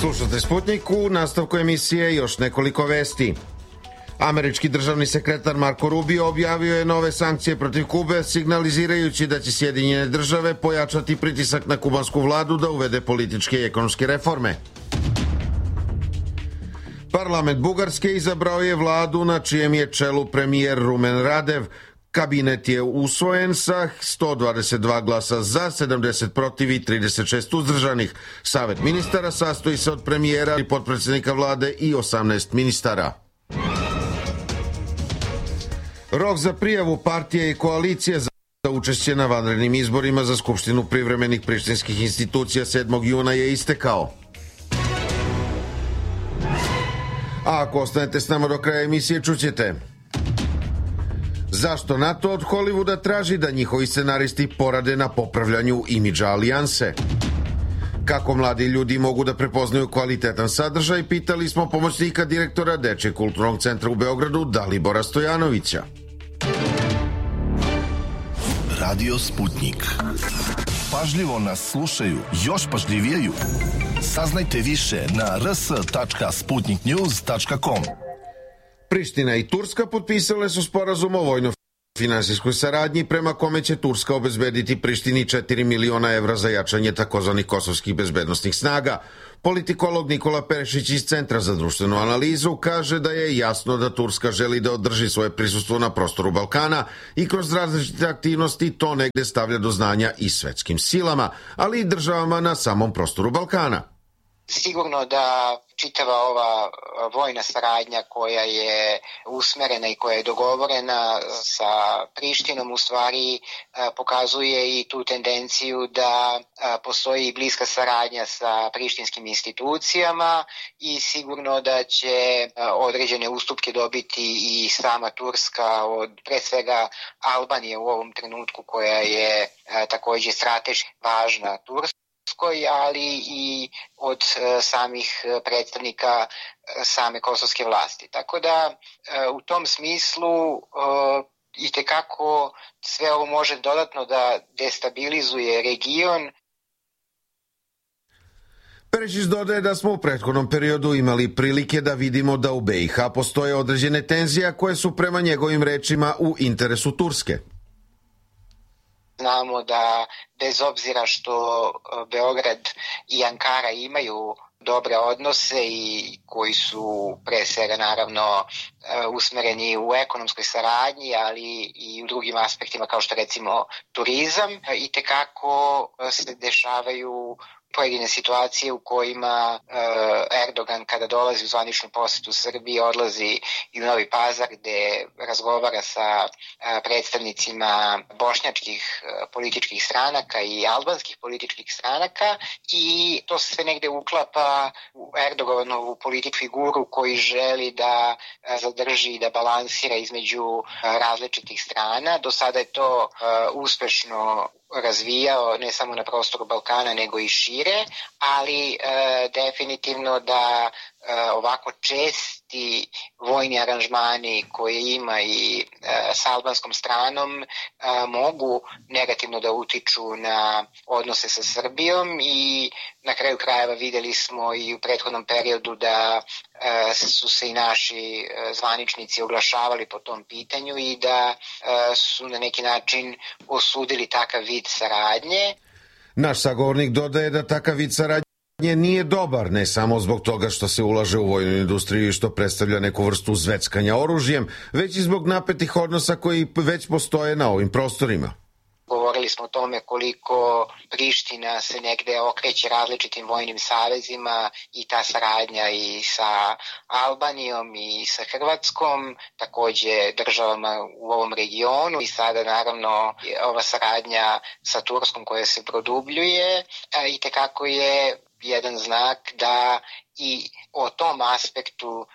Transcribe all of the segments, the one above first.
Slušate Sputnik, u nastavku emisije još nekoliko vesti. Američki državni sekretar Marko Rubio objavio je nove sankcije protiv Kube, signalizirajući da će Sjedinjene države pojačati pritisak na kubansku vladu da uvede političke i ekonomske reforme. Parlament Bugarske izabrao je vladu na čijem je čelu premijer Rumen Radev. Kabinet je usvojen sa 122 glasa za, 70 protiv i 36 uzdržanih. Savet ministara sastoji se od premijera i potpredsjednika vlade i 18 ministara. Rok za prijavu partije i koalicije za učešće na vanrednim izborima za Skupštinu privremenih prištinskih institucija 7. juna je istekao. A ako ostanete s nama do kraja emisije, čućete: zašto NATO od Hollywooda traži da njihovi scenaristi porade na popravljanju imidža alijanse? Kako mladi ljudi mogu da prepoznaju kvalitetan sadržaj, pitali smo pomoćnika direktora Dečijeg kulturnog centra u Beogradu, Dalibora Stojanovića. Radio Sputnik. Pažljivo nas slušaju, još pažljiviju. Saznajte više na rs.sputniknews.com. Priština i Turska potpisale su sporazum o vojno-finansijskoj saradnji prema kome će Turska obezbediti Prištini 4 miliona evra za jačanje takozvanih kosovskih bezbednostnih snaga. Politikolog Nikola Pešić iz Centra za društvenu analizu kaže da je jasno da Turska želi da održi svoje prisustvo na prostoru Balkana i kroz različite aktivnosti to negde stavlja do znanja i svetskim silama, ali i državama na samom prostoru Balkana. Sigurno da čitava ova vojna saradnja koja je usmerena i koja je dogovorena sa Prištinom u stvari pokazuje i tu tendenciju da postoji bliska saradnja sa prištinskim institucijama i sigurno da će određene ustupke dobiti i sama Turska od pre svega Albanije u ovom trenutku koja je takođe strateški važna Turska, ali i od samih predstavnika same kosovske vlasti. Tako da u tom smislu itekako sve ovo može dodatno da destabilizuje region. Pešić dodaje da smo u prethodnom periodu imali prilike da vidimo da u BiH postoje određene tenzije koje su prema njegovim rečima u interesu Turske. Znamo da bez obzira što Beograd i Ankara imaju dobre odnose i koji su pre svega naravno usmereni u ekonomskoj saradnji, ali i u drugim aspektima kao što recimo turizam, itekako se dešavaju pojedine situacije u kojima Erdogan kada dolazi u zvaničnu posetu Srbiji odlazi i u Novi Pazar gde razgovara sa predstavnicima bošnjačkih političkih stranaka i albanskih političkih stranaka i to se sve negde uklapa u Erdoganovu političku figuru koji želi da zadrži i da balansira između različitih strana. Do sada je to uspešno razvijao ne samo na prostoru Balkana nego i šire, ali definitivno da ovako česti vojni aranžmani koje ima i sa albanskom stranom mogu negativno da utiču na odnose sa Srbijom i na kraju krajeva videli smo i u prethodnom periodu da su se i naši zvaničnici oglašavali po tom pitanju i da su na neki način osudili takav vid saradnje. Naš sagovornik dodaje da takav vid saradnje nije dobar, ne samo zbog toga što se ulaže u vojnu industriju i što predstavlja neku vrstu zveckanja oružjem, već i zbog napetih odnosa koji već postoje na ovim prostorima. Govorili smo o tome koliko Priština se negde okreće različitim vojnim savezima i ta saradnja i sa Albanijom i sa Hrvatskom, takođe državama u ovom regionu i sada naravno ova saradnja sa Turskom koja se produbljuje itekako je jedan znak da i o tom aspektu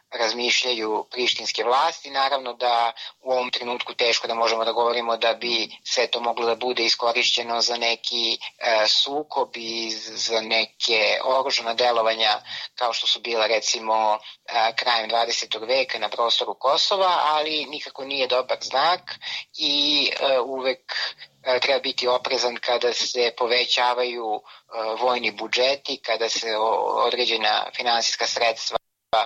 razmišljaju prištinske vlasti. Naravno da u ovom trenutku teško da možemo da govorimo da bi sve to moglo da bude iskorišćeno za neki sukob i za neke oružana delovanja kao što su bila recimo krajem 20. veka na prostoru Kosova, ali nikako nije dobar znak i uvek treba biti oprezan kada se povećavaju vojni budžeti, kada se određena finansijska sredstva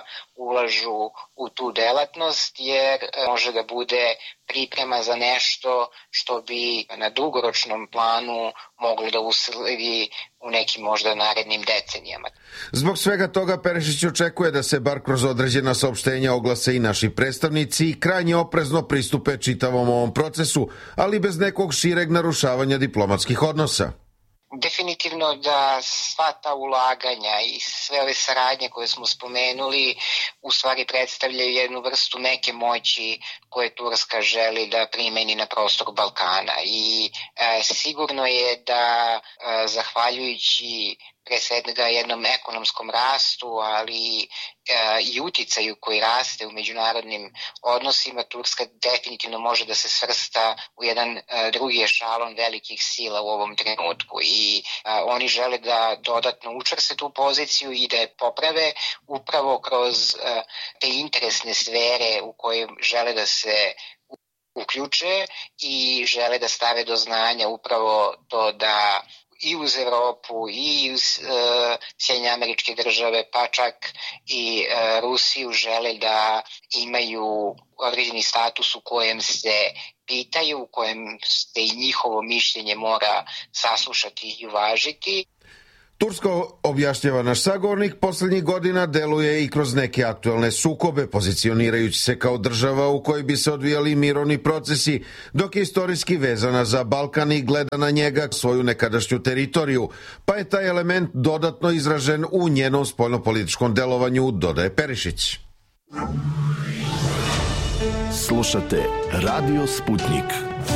ulažu u tu delatnost, jer može da bude priprema za nešto što bi na dugoročnom planu moglo da usledi u nekim možda narednim decenijama. Zbog svega toga Perišić očekuje da se bar kroz određena saopštenja oglase i naši predstavnici i krajnje oprezno pristupe čitavom ovom procesu, ali bez nekog šireg narušavanja diplomatskih odnosa. Definitivno da sva ta ulaganja i sve ove saradnje koje smo spomenuli u stvari predstavljaju jednu vrstu neke moći koje Turska želi da primeni na prostoru Balkana i sigurno je da zahvaljujući pre svega jednom ekonomskom rastu, ali i uticaju koji raste u međunarodnim odnosima, Turska definitivno može da se svrsta u jedan drugi ešalon velikih sila u ovom trenutku i oni žele da dodatno učvrste tu poziciju i da je poprave upravo kroz te interesne sfere u koje žele da se uključe i žele da stave do znanja upravo to da i uz Evropu i uz Sjedinjene Američke Države, pa čak i Rusiju žele da imaju određeni status u kojem se pitaju, u kojem se i njihovo mišljenje mora saslušati i uvažiti. Turska, objašnjava naš sagovornik, poslednjih godina deluje i kroz neke aktuelne sukobe, pozicionirajući se kao država u kojoj bi se odvijali mirovni procesi, dok je istorijski vezana za Balkan i gleda na njega svoju nekadašnju teritoriju, pa je taj element dodatno izražen u njenom spoljnopolitičkom delovanju, dodaje Perišić. Slušate Radio Sputnik.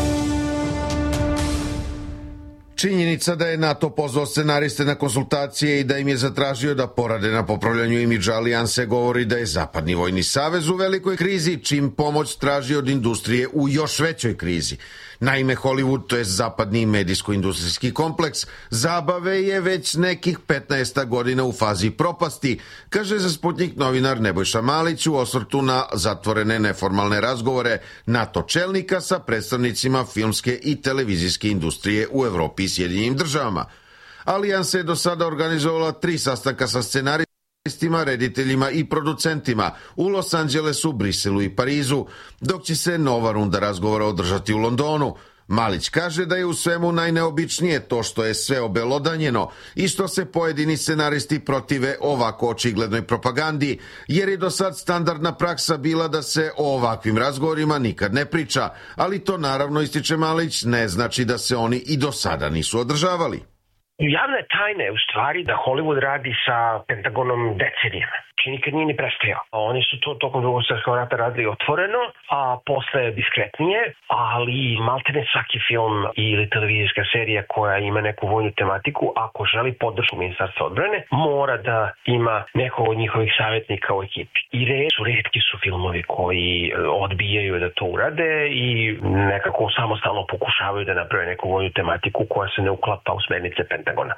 Činjenica da je NATO pozvao scenariste na konsultacije i da im je zatražio da porade na popravljanju imidža alijanse govori da je Zapadni vojni savez u velikoj krizi, čim pomoć traži od industrije u još većoj krizi. Naime, Hollywood, to je zapadni medijsko-industrijski kompleks, zabave je već nekih 15 godina u fazi propasti, kaže za Sputnik novinar Nebojša Malić u osvrtu na zatvorene neformalne razgovore NATO čelnika sa predstavnicima filmske i televizijske industrije u Evropi i Sjedinjenim Državama. Alijansa je do sada organizovala 3 sastanka sa scenaristima, rediteljima i producentima u Los Angelesu, Briselu i Parizu, dok će se nova runda razgovora održati u Londonu. Malić kaže da je u svemu najneobičnije to što je sve obelodanjeno i što se pojedini scenaristi protive ovako očiglednoj propagandi, jer je do sad standardna praksa bila da se o ovakvim razgovorima nikad ne priča, ali to naravno, ističe Malić, ne znači da se oni i do sada nisu održavali. Javna je tajna u stvari da Hollywood radi sa Pentagonom decenijama. Nikad nije ni prestajao. Oni su to tokom Drugog svjetskog rata radili otvoreno, a posle diskretnije, ali maltene svaki film ili televizijska serija koja ima neku vojnu tematiku, ako želi podršku Ministarstva odbrane, mora da ima nekog od njihovih savjetnika u ekipi. I retki su filmovi koji odbijaju da to urade i nekako samostalno pokušavaju da naprave neku vojnu tematiku koja se ne uklapa u smernice Pentagona.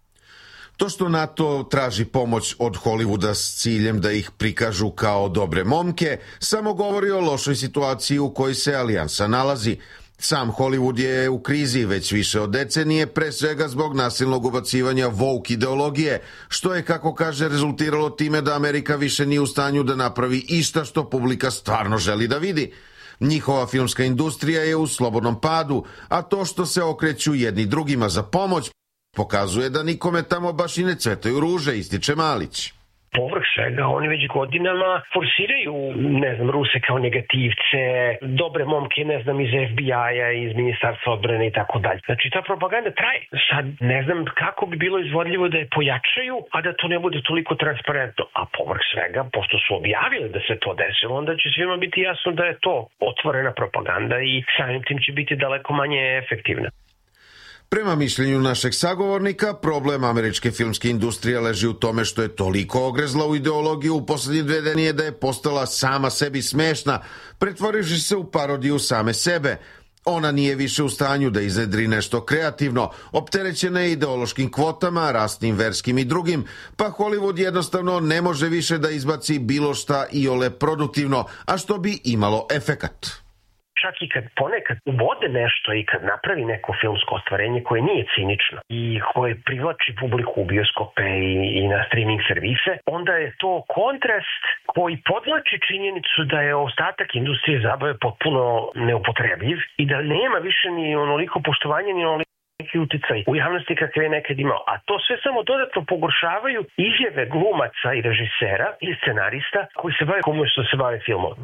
To što NATO traži pomoć od Hollywooda s ciljem da ih prikažu kao dobre momke, samo govori o lošoj situaciji u kojoj se alijansa nalazi. Sam Hollywood je u krizi već više od decenije, pre svega zbog nasilnog ubacivanja woke ideologije, što je, kako kaže, rezultiralo time da Amerika više nije u stanju da napravi išta što publika stvarno želi da vidi. Njihova filmska industrija je u slobodnom padu, a to što se okreću jedni drugima za pomoć pokazuje da nikome tamo baš i ne cvetaju ruže, ističe Malić. Povrh svega, oni već godinama forsiraju, Ruse kao negativce, dobre momke, iz FBI-a, iz Ministarstva odbrane i tako dalje. Znači, ta propaganda traje. Sad, ne znam kako bi bilo izvodljivo da je pojačaju, a da to ne bude toliko transparentno. A povrh svega, pošto su objavili da se to desilo, onda će svima biti jasno da je to otvorena propaganda i samim tim će biti daleko manje efektivna. Prema mišljenju našeg sagovornika, problem američke filmske industrije leži u tome što je toliko ogrezla u ideologiju u poslednje 2 decenije da je postala sama sebi smešna, pretvorivši se u parodiju same sebe. Ona nije više u stanju da iznedri nešto kreativno, opterećena je ideološkim kvotama, rasnim, verskim i drugim, pa Hollywood jednostavno ne može više da izbaci bilo šta iole produktivno, a što bi imalo efekat. Čak i kad ponekad uvode nešto i kad napravi neko filmsko ostvarenje koje nije cinično i koje privlači publiku u bioskope i na streaming servise, onda je to kontrast koji podvlači činjenicu da je ostatak industrije zabave potpuno neupotrebljiv i da nema više ni onoliko poštovanja ni onoliko neki uticaj u javnosti kakve je nekad imao. A to sve samo dodatno pogoršavaju izjave glumaca i režisera i scenarista koji se bave komu što se bave filmom.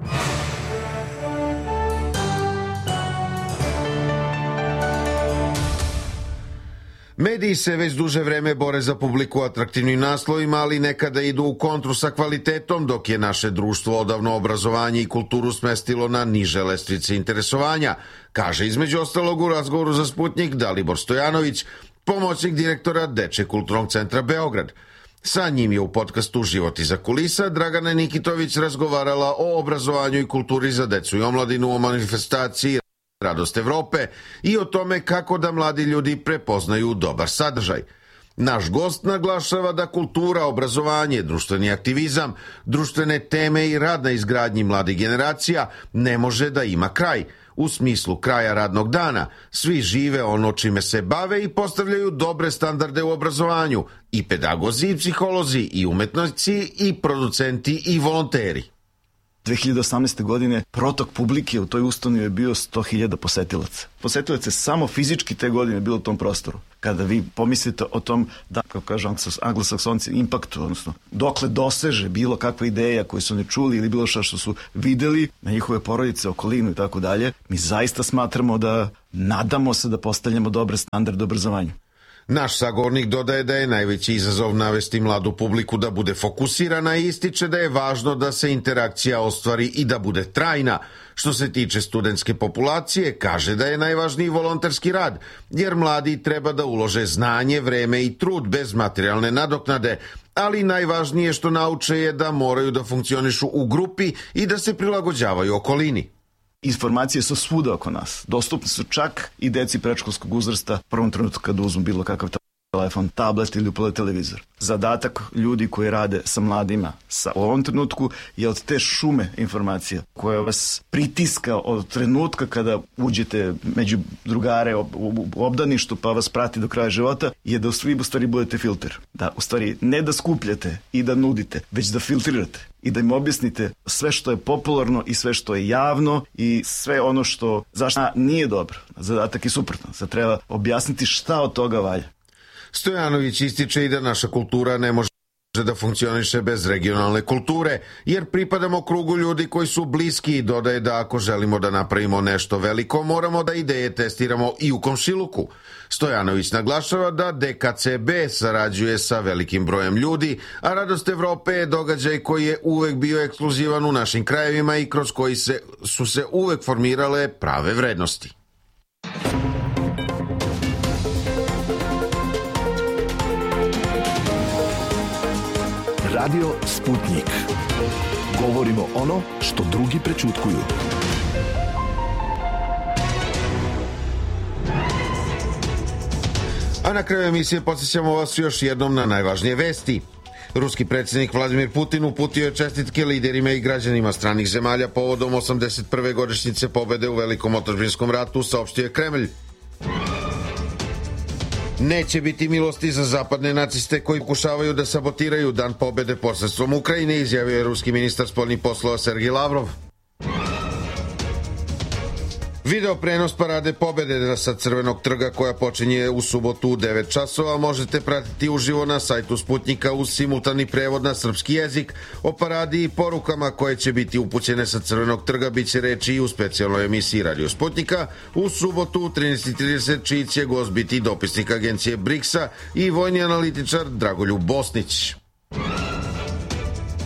Mediji se već duže vreme bore za publiku atraktivnim naslovima, ali nekada idu u kontru sa kvalitetom, dok je naše društvo odavno obrazovanje i kulturu smestilo na niže lestvice interesovanja, kaže između ostalog u razgovoru za Sputnik Dalibor Stojanović, pomoćnik direktora Dečijeg kulturnog centra Beograd. Sa njim je u podcastu Život iza kulisa Dragana Nikitović razgovarala o obrazovanju i kulturi za decu i omladinu, o manifestaciji Radost Evrope i o tome kako da mladi ljudi prepoznaju dobar sadržaj. Naš gost naglašava da kultura, obrazovanje, društveni aktivizam, društvene teme i rad na izgradnji mladih generacija ne može da ima kraj. U smislu kraja radnog dana, svi žive ono čime se bave i postavljaju dobre standarde u obrazovanju, i pedagozi, i psiholozi, i umetnici, i producenti, i volonteri. 2018. godine protok publike u toj ustanovi je bio 100.000 posetilaca. Posetilaca samo fizički te godine je bilo u tom prostoru. Kada vi pomislite o tom, da, kako kažu anglosaksonci, impaktu, odnosno dokle doseže bilo kakva ideja koju su ne čuli ili bilo što su videli na njihove porodice, okolinu i tako dalje, mi zaista smatramo da nadamo se da postavljamo dobre standarde obrazovanja. Naš sagovornik dodaje da je najveći izazov navesti mladu publiku da bude fokusirana i ističe da je važno da se interakcija ostvari i da bude trajna. Što se tiče studentske populacije, kaže da je najvažniji volonterski rad, jer mladi treba da ulože znanje, vreme i trud bez materijalne nadoknade, ali najvažnije što nauče je da moraju da funkcionišu u grupi i da se prilagođavaju okolini. Informacije su svuda oko nas. Dostupne su čak i deci predškolskog uzrasta u prvom trenutku kada uzmu bilo kakav telefon, tablet ili upale televizor. Zadatak ljudi koji rade sa mladima u ovom trenutku je od te šume informacija koja vas pritiska od trenutka kada uđete među drugare u obdaništu pa vas prati do kraja života, je da u stvari budete filter. Da u stvari ne da skupljate i da nudite, već da filtrirate i da im objasnite sve što je popularno i sve što je javno i sve ono što zašto nije dobro. Zadatak je suprotno. Sad treba objasniti šta od toga valja. Stojanović ističe i da naša kultura ne može da funkcioniše bez regionalne kulture, jer pripadamo krugu ljudi koji su bliski i dodaje da ako želimo da napravimo nešto veliko, moramo da ideje testiramo i u komšiluku. Stojanović naglašava da DKCB sarađuje sa velikim brojem ljudi, a Radost Evrope je događaj koji je uvek bio ekskluzivan u našim krajevima i kroz koji su se uvek formirale prave vrednosti. Radio Sputnik. Govorimo ono što drugi prećutkuju. A na kraju emisije podsjećamo vas još jednom na najvažnije vesti. Ruski predsjednik Vladimir Putin uputio je čestitke liderima i građanima stranih zemalja povodom 81. godišnjice pobede u Velikom otadžbinskom ratu, saopštio je Kremlj. Neće biti milosti za zapadne naciste koji pokušavaju da sabotiraju dan pobede posredstvom Ukrajine, izjavio je ruski ministar spoljnih poslova Sergej Lavrov. Video prenos parade pobede sa Crvenog trga koja počinje u subotu u 9 časova možete pratiti uživo na sajtu Sputnika uz simultani prevod na srpski jezik. O paradi i porukama koje će biti upućene sa Crvenog trga biće reči i u specijalnoj emisiji Radio Sputnika u subotu u 13:30, čiji će gost biti dopisnik agencije BRICS-a i vojni analitičar Dragoljub Bosnić.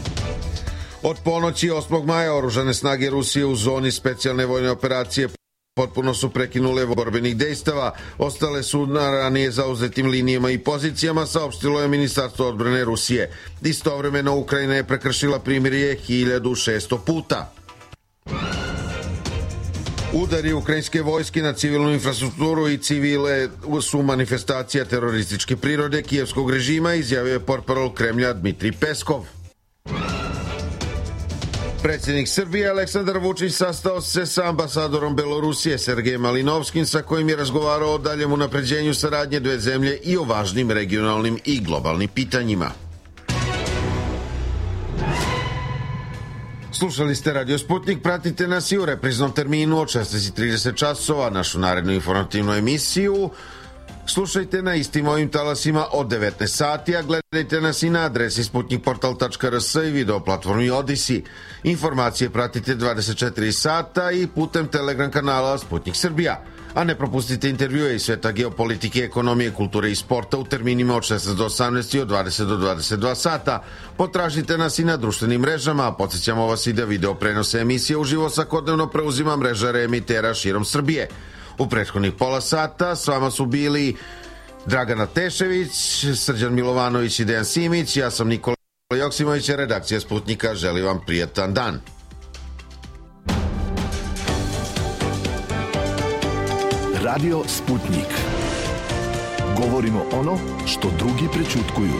Od ponoći 8. maja oružane snage Rusije u zoni specijalne vojne operacije potpuno su prekinule borbenih dejstava, ostale su na ranije zauzetim linijama i pozicijama, saopštilo je Ministarstvo odbrane Rusije. Istovremeno Ukrajina je prekršila primirje 1600 puta. Udari ukrajinske vojske na civilnu infrastrukturu i civile su manifestacija terorističke prirode kijevskog režima, izjavio je portparol Kremlja Dmitrij Peskov. Predsjednik Srbije Aleksandar Vučić sastao se sa ambasadorom Belorusije Sergejem Malinovskim, sa kojim je razgovarao o daljem unapređenju saradnje dve zemlje i o važnim regionalnim i globalnim pitanjima. Slušali ste Radio Sputnik, pratite nas i u repriznom terminu od 16:30 časova, našu narednu informativnu emisiju. Slušajte na istim ovim talasima od 19 sati, a gledajte nas i na adresi sputnikportal.rs i video platformi Odyssey. Informacije pratite 24 sata i putem Telegram kanala Sputnik Srbija. A ne propustite intervjue iz sveta geopolitike, ekonomije, kulture i sporta u terminima od 16 do 18 i od 20 do 22 sata. Potražite nas i na društvenim mrežama, a podsjećamo vas i da video prenose emisije uživo svakodnevno preuzima mreža reemitera širom Srbije. U prethodnih pola sata s vama su bili Dragana Tešević, Srđan Milovanović i Dejan Simić. Ja sam Nikola Joksimović, redakcija Sputnika. Želim vam prijatan dan. Radio Sputnik. Govorimo ono što drugi prećutkuju.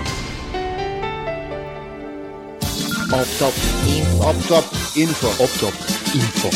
Op top info.